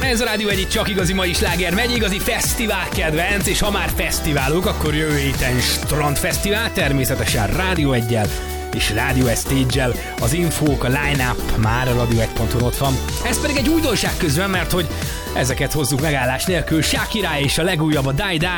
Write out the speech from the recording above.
Ez a Rádió Egy csak igazi mai sláger, megy igazi fesztivál kedvenc, és ha már fesztiválok, akkor jövő héten Strandfesztivál, természetesen Rádió Eggyel és Rádió Stage-el. Az infók, a line-up már a radio1.hu ott van. Ez pedig egy újdonság közben, mert hogy ezeket hozzuk megállás nélkül. Shakira és a legújabb, a Die Die,